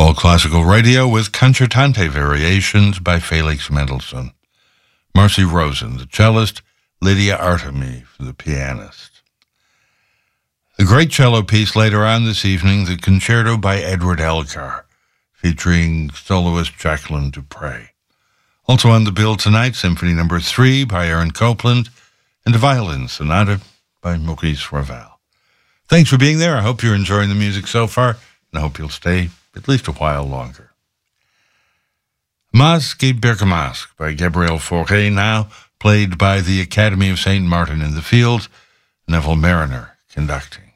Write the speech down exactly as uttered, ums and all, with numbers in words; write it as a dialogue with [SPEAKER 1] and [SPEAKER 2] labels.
[SPEAKER 1] All Classical Radio with Concertante Variations by Felix Mendelssohn. Marcy Rosen, the cellist, Lydia Artemy, the pianist. The great cello piece later on this evening, the Concerto by Edward Elgar, featuring soloist Jacqueline Dupre. Also on the bill tonight, Symphony Number three by Aaron Copland, and a violin sonata by Maurice Ravel. Thanks for being there. I hope you're enjoying the music so far, and I hope you'll stay at least a while longer. Masque et Bergamasque by Gabriel Fauré, now played by the Academy of Saint Martin in the Fields, Neville Mariner conducting.